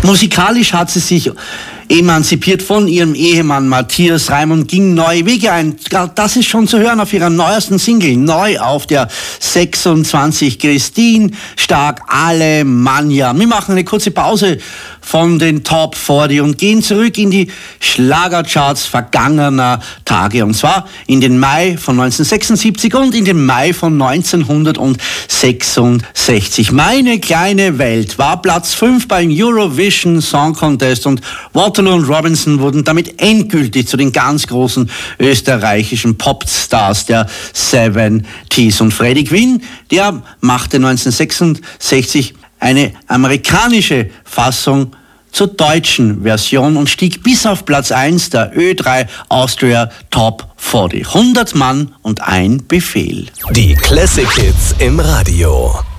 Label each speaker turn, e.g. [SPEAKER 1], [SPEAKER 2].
[SPEAKER 1] Musikalisch hat sie sich emanzipiert von ihrem Ehemann Matthias Reim und ging neue Wege ein. Das ist schon zu hören auf ihrer neuesten Single, neu auf der 26, Christine Stark Alemannia. Wir machen eine kurze Pause von den Top 40 und gehen zurück in die Schlagercharts vergangener Tage. Und zwar in den Mai von 1976 und in den Mai von 1966. Meine kleine Welt war Platz 5 beim Eurovision Song Contest und Waterloo und Robinson wurden damit endgültig zu den ganz großen österreichischen Popstars der 70s. Und Freddie Quinn, der machte 1966 eine amerikanische Fassung zur deutschen Version und stieg bis auf Platz 1 der Ö3 Austria Top 40. 100 Mann und ein Befehl.
[SPEAKER 2] Die Classic Hits im Radio.